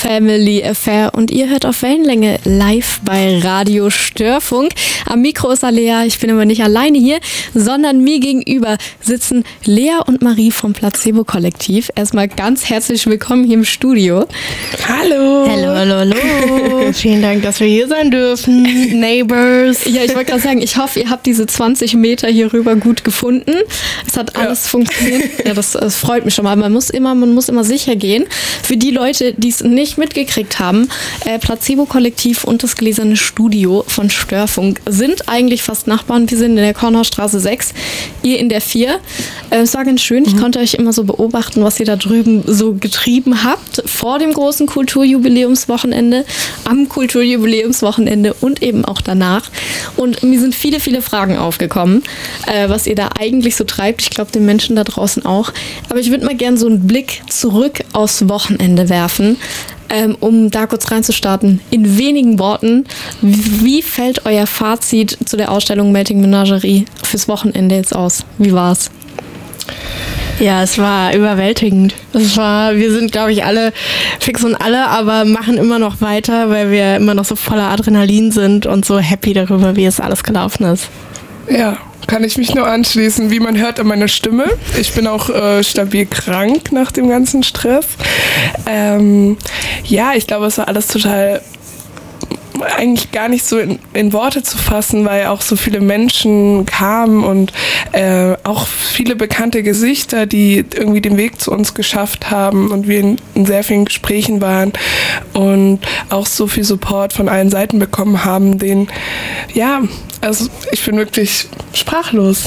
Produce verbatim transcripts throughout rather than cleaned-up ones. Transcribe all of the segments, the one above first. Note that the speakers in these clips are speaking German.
Family Affair und ihr hört auf Wellenlänge live bei Radio Störfunk. Am Mikro ist Alea, ich bin aber nicht alleine hier, sondern mir gegenüber sitzen Lea und Marie vom Placebo-Kollektiv. Erstmal ganz herzlich willkommen hier im Studio. Hallo. Hallo, hallo, hallo. Vielen Dank, dass wir hier sein dürfen. Neighbors. Ja, ich wollte gerade sagen, ich hoffe, ihr habt diese zwanzig Meter hier rüber gut gefunden. Es hat alles ja. funktioniert. Ja, das, das freut mich schon mal. Man muss immer, man muss immer sicher gehen. Für die Leute, die es nicht mitgekriegt haben, äh, Placebo-Kollektiv und das Gläserne Studio von Störfunk sind eigentlich fast Nachbarn. Wir sind in der Kornhaustraße sechs, ihr in der vier. Äh, es war ganz schön. Ich mhm. konnte euch immer so beobachten, was ihr da drüben so getrieben habt. Vor dem großen Kulturjubiläumswochenende, am Kulturjubiläumswochenende und eben auch danach. Und mir sind viele, viele Fragen aufgekommen, äh, was ihr da eigentlich so treibt. Ich glaube, den Menschen da draußen auch. Aber ich würde mal gerne so einen Blick zurück aufs Wochenende werfen, ähm, um da kurz reinzustarten. In wenigen Worten, wie fällt euer Fazit zu der Ausstellung Melting Menagerie fürs Wochenende jetzt aus? Wie war's? Ja, es war überwältigend. Es war, wir sind, glaube ich, alle fix und alle, aber machen immer noch weiter, weil wir immer noch so voller Adrenalin sind und so happy darüber, wie es alles gelaufen ist. Ja, kann ich mich nur anschließen. Wie man hört an meiner Stimme. Ich bin auch äh, stabil krank nach dem ganzen Stress. Ähm, ja, ich glaube, es war alles total eigentlich gar nicht so in, in Worte zu fassen, weil auch so viele Menschen kamen und äh, auch viele bekannte Gesichter, die irgendwie den Weg zu uns geschafft haben und wir in, in sehr vielen Gesprächen waren und auch so viel Support von allen Seiten bekommen haben, den, ja, also ich bin wirklich sprachlos.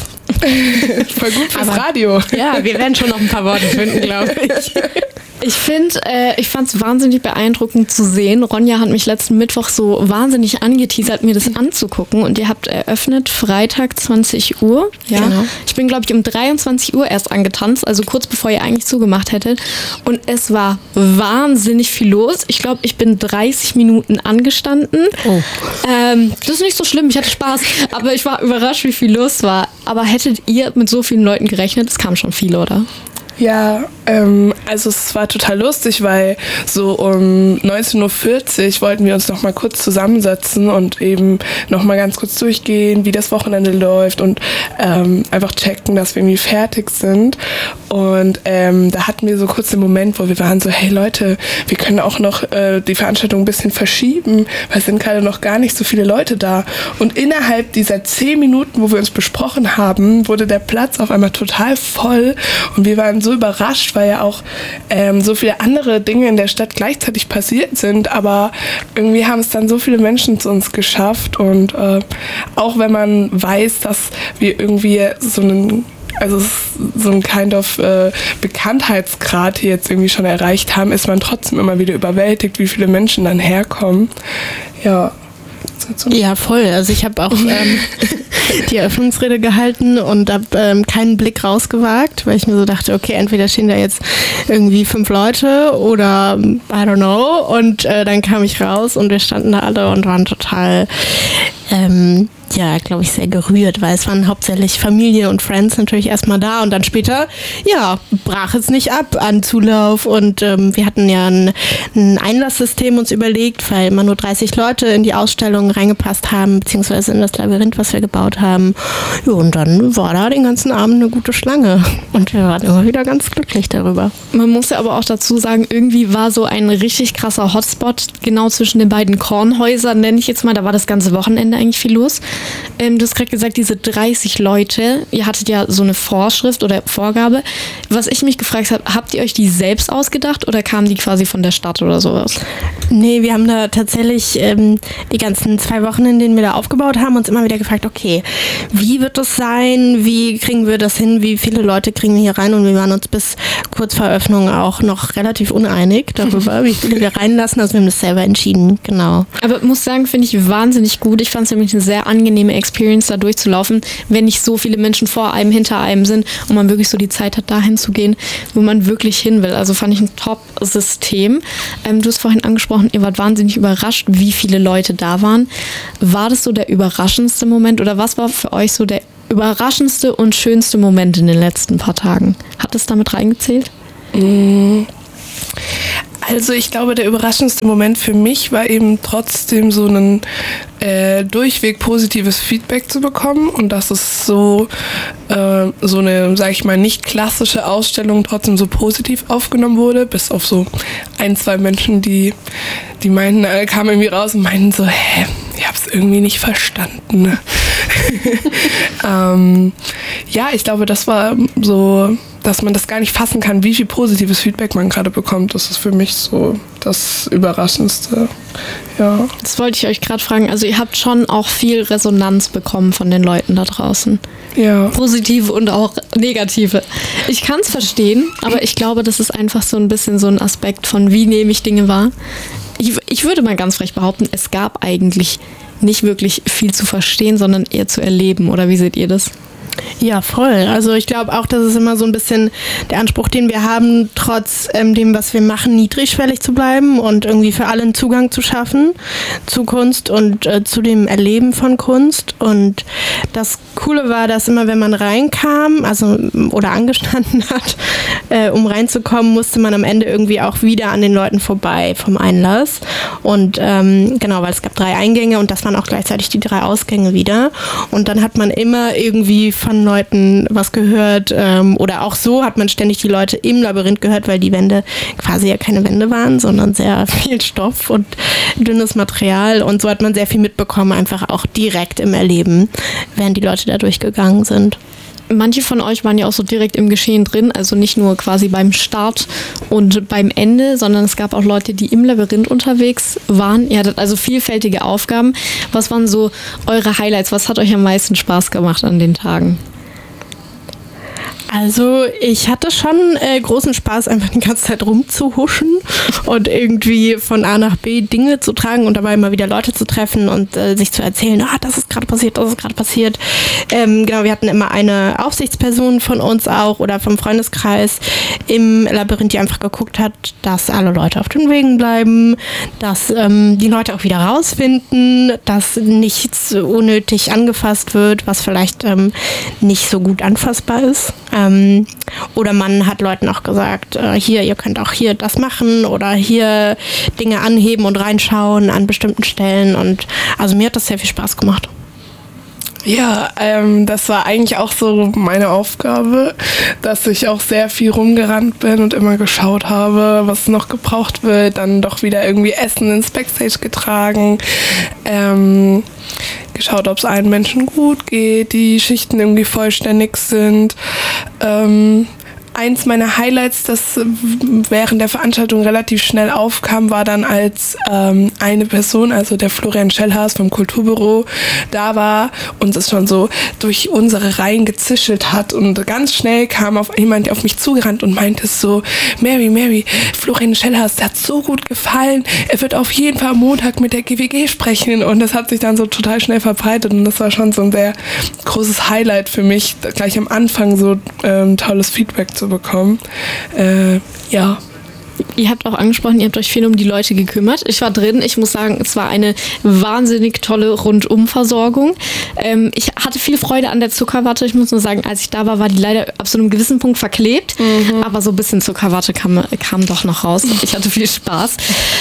Voll gut fürs Aber, Radio. Ja, wir werden schon noch ein paar Worte finden, glaube ich. Ich finde, äh, ich fand es wahnsinnig beeindruckend zu sehen. Ronja hat mich letzten Mittwoch so wahnsinnig angeteasert, mir das anzugucken. Und ihr habt eröffnet Freitag zwanzig Uhr. Ja. Genau. Ich bin, glaube ich, um dreiundzwanzig Uhr erst angetanzt, also kurz bevor ihr eigentlich zugemacht hättet. Und es war wahnsinnig viel los. Ich glaube, ich bin dreißig Minuten angestanden. Oh. Ähm, das ist nicht so schlimm, ich hatte Spaß. Aber ich war überrascht, wie viel los war. Aber hättet ihr mit so vielen Leuten gerechnet? Es kamen schon viele, oder? Ja, ähm, also es war total lustig, weil so um neunzehn Uhr vierzig wollten wir uns noch mal kurz zusammensetzen und eben noch mal ganz kurz durchgehen, wie das Wochenende läuft und ähm, einfach checken, dass wir irgendwie fertig sind. Und ähm, da hatten wir so kurz den Moment, wo wir waren so, hey Leute, wir können auch noch äh, die Veranstaltung ein bisschen verschieben, weil es sind gerade noch gar nicht so viele Leute da. Und innerhalb dieser zehn Minuten, wo wir uns besprochen haben, wurde der Platz auf einmal total voll und wir waren so so überrascht, weil ja auch ähm, so viele andere Dinge in der Stadt gleichzeitig passiert sind, aber irgendwie haben es dann so viele Menschen zu uns geschafft und äh, auch wenn man weiß, dass wir irgendwie so einen also so ein kind of äh, Bekanntheitsgrad hier jetzt irgendwie schon erreicht haben, ist man trotzdem immer wieder überwältigt, wie viele Menschen dann herkommen. Ja. Ja, voll. Also ich habe auch ähm, die Eröffnungsrede gehalten und habe ähm, keinen Blick rausgewagt, weil ich mir so dachte, okay, entweder stehen da jetzt irgendwie fünf Leute oder I don't know. Und äh, dann kam ich raus und wir standen da alle und waren total ähm, ja, glaube ich, sehr gerührt, weil es waren hauptsächlich Familie und Friends natürlich erstmal da und dann später, ja, brach es nicht ab an Zulauf und ähm, wir hatten ja ein, ein Einlasssystem uns überlegt, weil immer nur dreißig Leute in die Ausstellung reingepasst haben, beziehungsweise in das Labyrinth, was wir gebaut haben. Ja, und dann war da den ganzen Abend eine gute Schlange und wir waren immer wieder ganz glücklich darüber. Man muss ja aber auch dazu sagen, irgendwie war so ein richtig krasser Hotspot genau zwischen den beiden Kornhäusern, nenne ich jetzt mal, da war das ganze Wochenende eigentlich viel los. Ähm, du hast gerade gesagt, diese dreißig Leute, ihr hattet ja so eine Vorschrift oder Vorgabe. Was ich mich gefragt habe, habt ihr euch die selbst ausgedacht oder kamen die quasi von der Stadt oder sowas? Nee, wir haben da tatsächlich ähm, die ganzen zwei Wochen, in denen wir da aufgebaut haben, uns immer wieder gefragt, okay, wie wird das sein? Wie kriegen wir das hin? Wie viele Leute kriegen wir hier rein? Und wir waren uns bis kurz vor Eröffnung auch noch relativ uneinig darüber, wie viele wir reinlassen. Also wir haben das selber entschieden, genau. Aber muss sagen, finde ich wahnsinnig gut. Ich fand es nämlich eine sehr angenehme Experience, da durchzulaufen, wenn nicht so viele Menschen vor einem, hinter einem sind und man wirklich so die Zeit hat, dahin zu gehen, wo man wirklich hin will. Also fand ich ein Top-System. Ähm, du hast vorhin angesprochen, ihr wart wahnsinnig überrascht, wie viele Leute da waren. War das so der überraschendste Moment oder was war für euch so der überraschendste und schönste Moment in den letzten paar Tagen? Hat es damit reingezählt? Mm. Also ich glaube, der überraschendste Moment für mich war eben trotzdem so ein äh, durchweg positives Feedback zu bekommen und dass es so, äh, so eine, sag ich mal, nicht klassische Ausstellung trotzdem so positiv aufgenommen wurde, bis auf so ein, zwei Menschen, die, die meinten, äh, kamen irgendwie raus und meinten so, hä, ich hab's irgendwie nicht verstanden. ähm, ja, ich glaube, das war so, dass man das gar nicht fassen kann, wie viel positives Feedback man gerade bekommt. Das ist für mich so das Überraschendste. Ja. Das wollte ich euch gerade fragen. Also ihr habt schon auch viel Resonanz bekommen von den Leuten da draußen. Ja. Positive und auch negative. Ich kann es verstehen, aber ich glaube, das ist einfach so ein bisschen so ein Aspekt von, wie nehme ich Dinge wahr. Ich, ich würde mal ganz frech behaupten, es gab eigentlich nicht wirklich viel zu verstehen, sondern eher zu erleben. Oder wie seht ihr das? Ja, voll. Also ich glaube auch, das ist immer so ein bisschen der Anspruch, den wir haben, trotz ähm, dem, was wir machen, niedrigschwellig zu bleiben und irgendwie für alle einen Zugang zu schaffen zu Kunst und äh, zu dem Erleben von Kunst. Und das Coole war, dass immer, wenn man reinkam, also oder angestanden hat, äh, um reinzukommen, musste man am Ende irgendwie auch wieder an den Leuten vorbei vom Einlass. Und ähm, genau, weil es gab drei Eingänge und das waren auch gleichzeitig die drei Ausgänge wieder. Und dann hat man immer irgendwie von Leuten was gehört ähm, oder auch so hat man ständig die Leute im Labyrinth gehört, weil die Wände quasi ja keine Wände waren, sondern sehr viel Stoff und dünnes Material und so hat man sehr viel mitbekommen, einfach auch direkt im Erleben, während die Leute da durchgegangen sind. Manche von euch waren ja auch so direkt im Geschehen drin, also nicht nur quasi beim Start und beim Ende, sondern es gab auch Leute, die im Labyrinth unterwegs waren. Ihr hattet also vielfältige Aufgaben. Was waren so eure Highlights? Was hat euch am meisten Spaß gemacht an den Tagen? Also ich hatte schon äh, großen Spaß, einfach die ganze Zeit rumzuhuschen und irgendwie von A nach B Dinge zu tragen und dabei immer wieder Leute zu treffen und äh, sich zu erzählen, ah, das ist gerade passiert, das ist gerade passiert. Ähm, genau, wir hatten immer eine Aufsichtsperson von uns auch oder vom Freundeskreis im Labyrinth, die einfach geguckt hat, dass alle Leute auf den Wegen bleiben, dass ähm, die Leute auch wieder rausfinden, dass nichts unnötig angefasst wird, was vielleicht ähm, nicht so gut anfassbar ist. Ähm, oder man hat Leuten auch gesagt, äh, hier, ihr könnt auch hier das machen oder hier Dinge anheben und reinschauen an bestimmten Stellen. Und also mir hat das sehr viel Spaß gemacht. Ja, ähm, das war eigentlich auch so meine Aufgabe, dass ich auch sehr viel rumgerannt bin und immer geschaut habe, was noch gebraucht wird, dann doch wieder irgendwie Essen ins Backstage getragen, ähm, geschaut, ob es allen Menschen gut geht, die Schichten irgendwie vollständig sind. Ähm, Eins meiner Highlights, das während der Veranstaltung relativ schnell aufkam, war dann, als ähm, eine Person, also der Florian Schellhaas vom Kulturbüro, da war und es schon so durch unsere Reihen gezischelt hat. Und ganz schnell kam auf jemand auf mich zugerannt und meinte so, Mary, Mary, Florian Schellhaas, der hat so gut gefallen. Er wird auf jeden Fall am Montag mit der G W G sprechen. Und das hat sich dann so total schnell verbreitet. Und das war schon so ein sehr großes Highlight für mich, gleich am Anfang so ähm, tolles Feedback zu bekommen. Äh, ja. Ihr habt auch angesprochen, ihr habt euch viel um die Leute gekümmert. Ich war drin, ich muss sagen, es war eine wahnsinnig tolle Rundumversorgung. Ähm, ich hatte viel Freude an der Zuckerwatte. Ich muss nur sagen, als ich da war, war die leider ab so einem gewissen Punkt verklebt. Mhm. Aber so ein bisschen Zuckerwatte kam, kam doch noch raus. Ich hatte viel Spaß.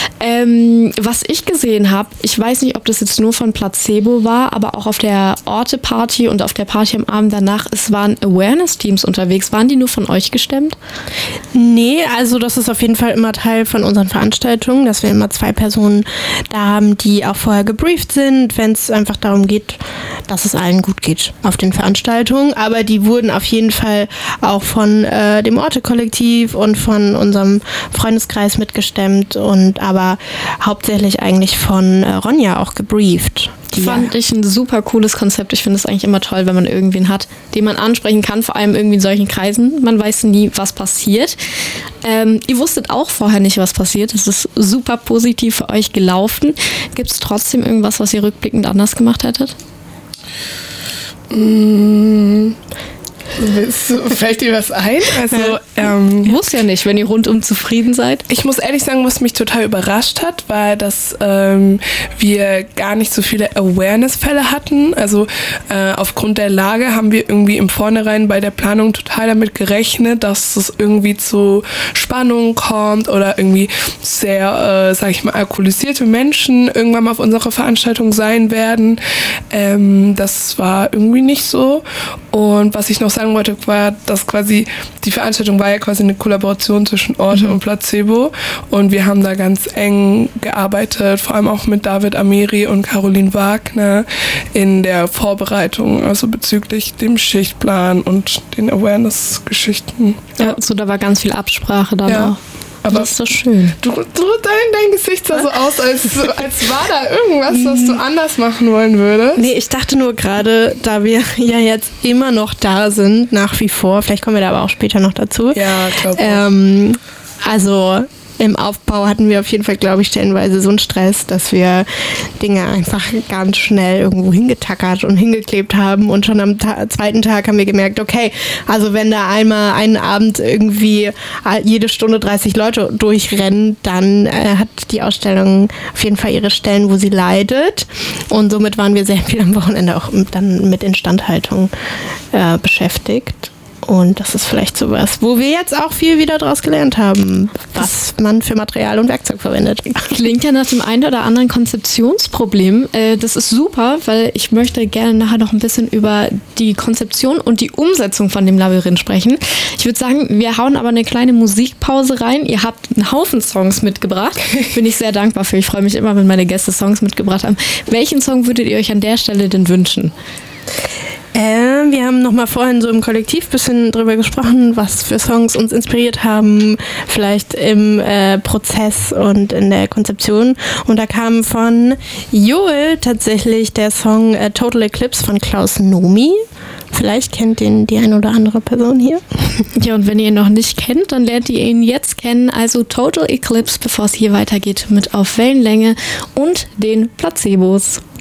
Ähm, was ich gesehen habe, ich weiß nicht, ob das jetzt nur von Placebo war, aber auch auf der Orte-Party und auf der Party am Abend danach, es waren Awareness-Teams unterwegs. Waren die nur von euch gestemmt? Nee, also das ist auf jeden Fall immer Teil von unseren Veranstaltungen, dass wir immer zwei Personen da haben, die auch vorher gebrieft sind, wenn es einfach darum geht, dass es allen gut geht auf den Veranstaltungen. Aber die wurden auf jeden Fall auch von äh, dem Orte-Kollektiv und von unserem Freundeskreis mitgestemmt und aber hauptsächlich eigentlich von äh, Ronja auch gebrieft. Die fand ich ein super cooles Konzept. Ich finde es eigentlich immer toll, wenn man irgendwen hat, den man ansprechen kann, vor allem irgendwie in solchen Kreisen. Man weiß nie, was passiert. Ähm, ihr wusstet auch vorher nicht, was passiert. Es ist super positiv für euch gelaufen. Gibt es trotzdem irgendwas, was ihr rückblickend anders gemacht hättet? Mmh. Fällt dir was ein? Also, ähm, muss ja nicht, wenn ihr rundum zufrieden seid. Ich muss ehrlich sagen, was mich total überrascht hat, war, dass ähm, wir gar nicht so viele Awareness-Fälle hatten. Also äh, aufgrund der Lage haben wir irgendwie im Vornherein bei der Planung total damit gerechnet, dass es irgendwie zu Spannungen kommt oder irgendwie sehr, äh, sag ich mal, alkoholisierte Menschen irgendwann mal auf unserer Veranstaltung sein werden. Ähm, das war irgendwie nicht so. Und was ich noch sagen wollte, war, dass quasi die Veranstaltung war ja quasi eine Kollaboration zwischen Orte mhm. und Placebo. Und wir haben da ganz eng gearbeitet, vor allem auch mit David Amiri und Caroline Wagner in der Vorbereitung, also bezüglich dem Schichtplan und den Awareness-Geschichten. Ja, so da war ganz viel Absprache dann ja. auch. Aber das ist doch schön. Du, du, dein, dein Gesicht sah so aus, als, als war da irgendwas, was du anders machen wollen würdest. Nee, ich dachte nur gerade, da wir ja jetzt immer noch da sind, nach wie vor, vielleicht kommen wir da aber auch später noch dazu. Ja, glaube ich. Ähm, also im Aufbau hatten wir auf jeden Fall, glaube ich, stellenweise so einen Stress, dass wir Dinge einfach ganz schnell irgendwo hingetackert und hingeklebt haben. Und schon am ta- zweiten Tag haben wir gemerkt, okay, also wenn da einmal einen Abend irgendwie jede Stunde dreißig Leute durchrennen, dann äh, hat die Ausstellung auf jeden Fall ihre Stellen, wo sie leidet. Und somit waren wir sehr viel am Wochenende auch dann mit Instandhaltung äh, beschäftigt. Und das ist vielleicht sowas, wo wir jetzt auch viel wieder draus gelernt haben, was man für Material und Werkzeug verwendet. Klingt ja nach dem einen oder anderen Konzeptionsproblem. Das ist super, weil ich möchte gerne nachher noch ein bisschen über die Konzeption und die Umsetzung von dem Labyrinth sprechen. Ich würde sagen, wir hauen aber eine kleine Musikpause rein. Ihr habt einen Haufen Songs mitgebracht. Bin ich sehr dankbar für. Ich freue mich immer, wenn meine Gäste Songs mitgebracht haben. Welchen Song würdet ihr euch an der Stelle denn wünschen? Äh, wir haben nochmal vorhin so im Kollektiv ein bisschen drüber gesprochen, was für Songs uns inspiriert haben, vielleicht im äh, Prozess und in der Konzeption. Und da kam von Joel tatsächlich der Song äh, Total Eclipse von Klaus Nomi. Vielleicht kennt den die eine oder andere Person hier. Ja, und wenn ihr ihn noch nicht kennt, dann lernt ihr ihn jetzt kennen. Also Total Eclipse, bevor es hier weitergeht mit Auf Wellenlänge und den Placebos.